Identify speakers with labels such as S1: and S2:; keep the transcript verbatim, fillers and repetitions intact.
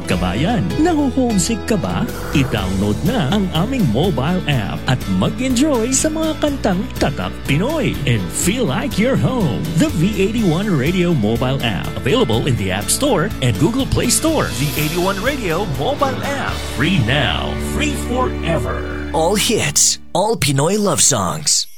S1: kabayan. Naho-homesick ka ba? I-download na ang aming mobile app at mag-enjoy sa mga kantang Tatak Pinoy and feel like you're home. The V eighty-one Radio mobile app, available in the App Store and Google Play Store. V eighty-one Radio mobile app, free now, free forever.
S2: All hits, all Pinoy love songs.